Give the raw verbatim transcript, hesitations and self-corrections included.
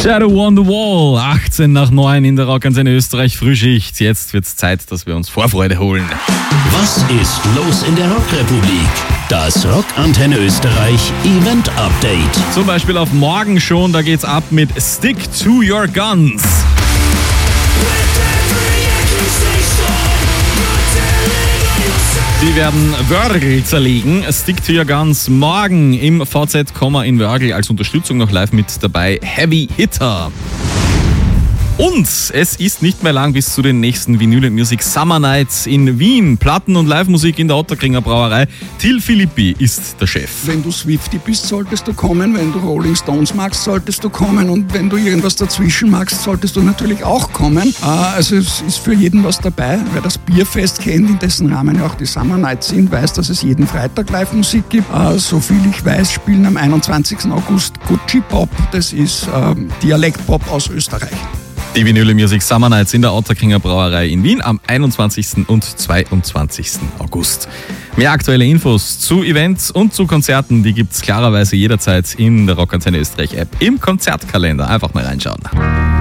Shadow on the Wall, achtzehn nach neun in der Rockantenne Österreich Frühschicht. Jetzt wird's Zeit, dass wir uns Vorfreude holen. Was ist los in der Rockrepublik? Das Rockantenne Österreich Event Update. Zum Beispiel auf morgen schon, da geht's ab mit Stick to Your Guns. Die werden Wörgl zerlegen. Stick to Your Guns morgen im V Z in Wörgl. Als Unterstützung noch live mit dabei Heavy Hitter. Und es ist nicht mehr lang bis zu den nächsten Vinyl Music Summer Nights in Wien. Platten- und Live-Musik in der Otterkringer Brauerei. Till Philippi ist der Chef. Wenn du Swiftie bist, solltest du kommen. Wenn du Rolling Stones magst, solltest du kommen. Und wenn du irgendwas dazwischen magst, solltest du natürlich auch kommen. Also es ist für jeden was dabei. Wer das Bierfest kennt, in dessen Rahmen ja auch die Summer Nights sind, weiß, dass es jeden Freitag Live-Musik gibt. Soviel ich weiß, spielen am einundzwanzigsten August Gucci Pop. Das ist ähm, Dialektpop aus Österreich. Die Vinyl Music Summer Nights in der Otterkringer Brauerei in Wien am einundzwanzigsten und zweiundzwanzigsten August. Mehr aktuelle Infos zu Events und zu Konzerten, die gibt's klarerweise jederzeit in der Rockantenne Österreich App im Konzertkalender. Einfach mal reinschauen.